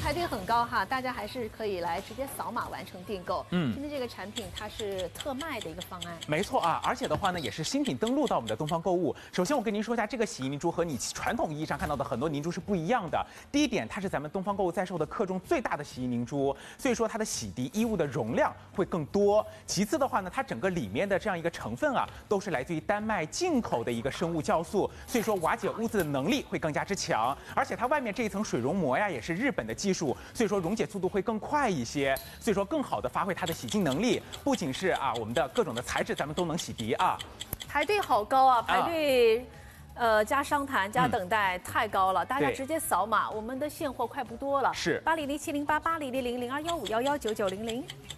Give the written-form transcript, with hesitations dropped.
排队很高哈，大家还是可以来直接扫码完成订购。今天这个产品它是特卖的一个方案。 没错啊，而且的话呢，也是新品登陆到我们的东方购物。首先我跟您说一下，这个洗衣凝珠和你传统意义上看到的很多凝珠是不一样的。第一点，它是咱们东方购物在售的克重最大的洗衣凝珠，所以说它的洗涤衣物的容量会更多。其次的话呢，它整个里面的这样一个成分啊，都是来自于丹麦进口的一个生物酵素，所以说瓦解污渍的能力会更加之强。而且它外面这一层水溶膜呀，也是日本的技术，所以说溶解速度会更快一些，所以说更好的发挥它的洗净能力。不仅是我们的各种的材质咱们都能洗涤啊。 排队好高啊，排队。加商谈加等待太高了，大家直接扫码，我们的现货快不多了。 是 800-708-8000-0215119900。